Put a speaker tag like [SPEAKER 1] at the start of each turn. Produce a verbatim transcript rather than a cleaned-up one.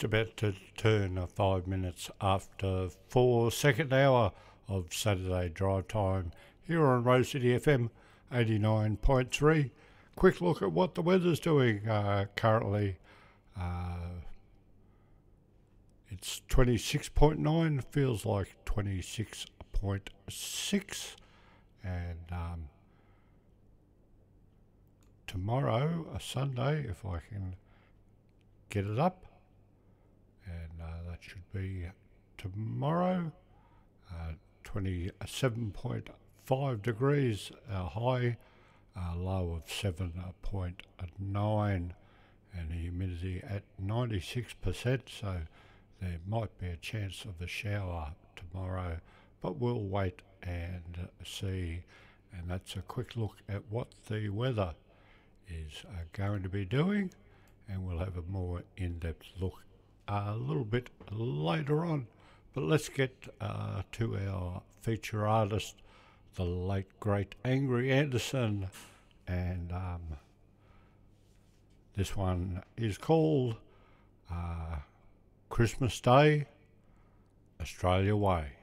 [SPEAKER 1] just about to turn uh, five minutes after four, second hour of Saturday drive time here on Rose City F M eighty-nine point three. Quick look at what the weather's doing uh, currently. Uh, it's twenty-six point nine, feels like twenty-six point six, and um, tomorrow, a Sunday, if I can get it up, and uh, that should be tomorrow, uh, twenty-seven point five degrees, uh, high, uh, low of seven point nine, and the humidity at ninety-six percent, so there might be a chance of a shower tomorrow, but we'll wait and see. And that's a quick look at what the weather is uh, going to be doing, and we'll have a more in-depth look a little bit later on. But let's get uh, to our feature artist, the late great Angry Anderson, and um, this one is called uh, Christmas Day, Australia Way.